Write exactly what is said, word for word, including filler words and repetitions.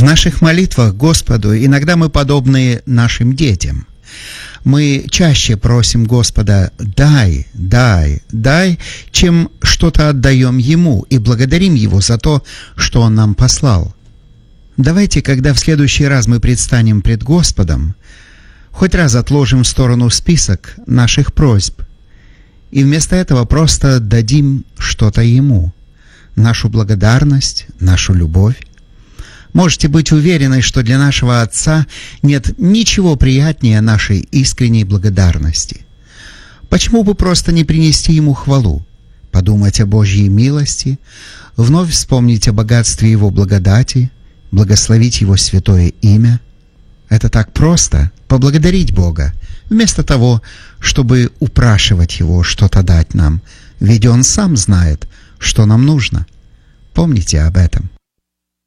В наших молитвах Господу иногда мы подобны нашим детям. Мы чаще просим Господа «дай, дай, дай», чем что-то отдаем Ему и благодарим Его за то, что Он нам послал. Давайте, когда в следующий раз мы предстанем пред Господом, хоть раз отложим в сторону список наших просьб и вместо этого просто дадим что-то Ему, нашу благодарность, нашу любовь. Можете быть уверены, что для нашего Отца нет ничего приятнее нашей искренней благодарности. Почему бы просто не принести Ему хвалу, подумать о Божьей милости, вновь вспомнить о богатстве Его благодати, благословить Его святое имя? Это так просто — поблагодарить Бога, вместо того, чтобы упрашивать Его что-то дать нам, ведь Он сам знает, что нам нужно. Помните об этом.